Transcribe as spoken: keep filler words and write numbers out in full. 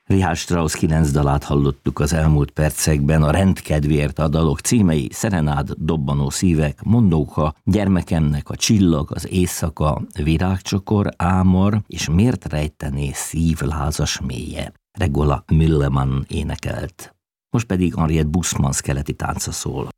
Richard Strauss kilenc dalát hallottuk az elmúlt percekben, a rendkedvéért a dalok címei: Szerenád, Dobbanó szívek, Mondóka, Gyermekemnek a csillag, az éjszaka, Virágcsokor, Ámor és Miért rejtené szív lázas mélye. Regola Müllemann énekelt. Most pedig Henriette Bussmann keleti tánca szól.